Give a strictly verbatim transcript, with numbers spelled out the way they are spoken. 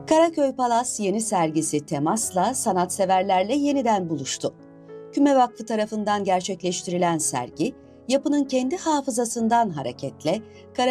Karaköy Palas yeni sergisi temasla sanatseverlerle yeniden buluştu. Küme Vakfı tarafından gerçekleştirilen sergi, yapının kendi hafızasından hareketle